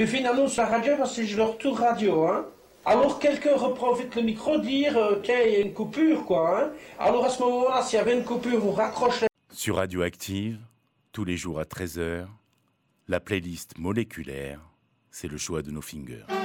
Tu fais une annonce à la radio parce que j'ai le retour radio, hein. Alors quelqu'un reprend vite le micro, dire qu'il y a une coupure, quoi, hein. Alors à ce moment-là, s'il y avait une coupure, on raccroche. Sur Radioactive, tous les jours à 13h, la playlist moléculaire, c'est le choix de nos fingers.